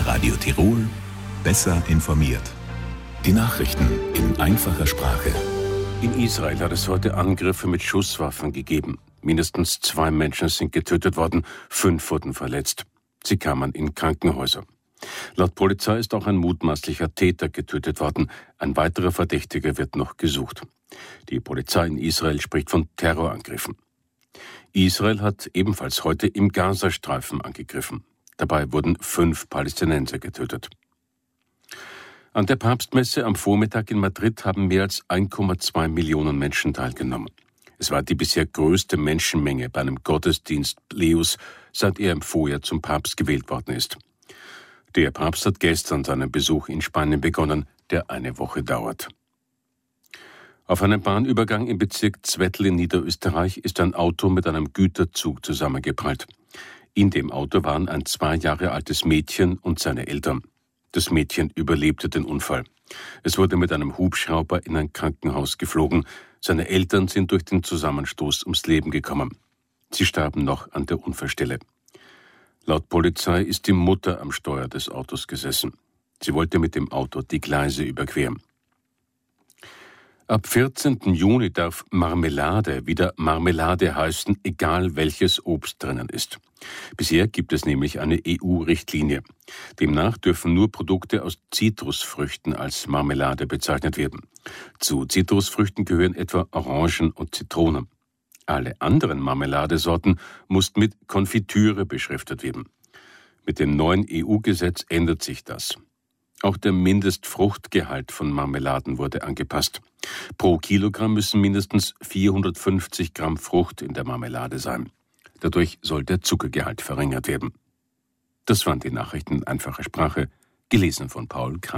Radio Tirol, besser informiert. Die Nachrichten in einfacher Sprache. In Israel hat es heute Angriffe mit Schusswaffen gegeben. Mindestens 2 Menschen sind getötet worden, 5 wurden verletzt. Sie kamen in Krankenhäuser. Laut Polizei ist auch ein mutmaßlicher Täter getötet worden. Ein weiterer Verdächtiger wird noch gesucht. Die Polizei in Israel spricht von Terrorangriffen. Israel hat ebenfalls heute im Gazastreifen angegriffen. Dabei wurden 5 Palästinenser getötet. An der Papstmesse am Vormittag in Madrid haben mehr als 1,2 Millionen Menschen teilgenommen. Es war die bisher größte Menschenmenge bei einem Gottesdienst Leos, seit er im Vorjahr zum Papst gewählt worden ist. Der Papst hat gestern seinen Besuch in Spanien begonnen, der eine Woche dauert. Auf einem Bahnübergang im Bezirk Zwettl in Niederösterreich ist ein Auto mit einem Güterzug zusammengeprallt. In dem Auto waren ein 2 Jahre altes Mädchen und seine Eltern. Das Mädchen überlebte den Unfall. Es wurde mit einem Hubschrauber in ein Krankenhaus geflogen. Seine Eltern sind durch den Zusammenstoß ums Leben gekommen. Sie starben noch an der Unfallstelle. Laut Polizei ist die Mutter am Steuer des Autos gesessen. Sie wollte mit dem Auto die Gleise überqueren. Ab 14. Juni darf Marmelade wieder Marmelade heißen, egal welches Obst drinnen ist. Bisher gibt es nämlich eine EU-Richtlinie. Demnach dürfen nur Produkte aus Zitrusfrüchten als Marmelade bezeichnet werden. Zu Zitrusfrüchten gehören etwa Orangen und Zitronen. Alle anderen Marmeladesorten mussten mit Konfitüre beschriftet werden. Mit dem neuen EU-Gesetz ändert sich das. Auch der Mindestfruchtgehalt von Marmeladen wurde angepasst. Pro Kilogramm müssen mindestens 450 Gramm Frucht in der Marmelade sein. Dadurch soll der Zuckergehalt verringert werden. Das waren die Nachrichten in einfacher Sprache, gelesen von Paul Krein.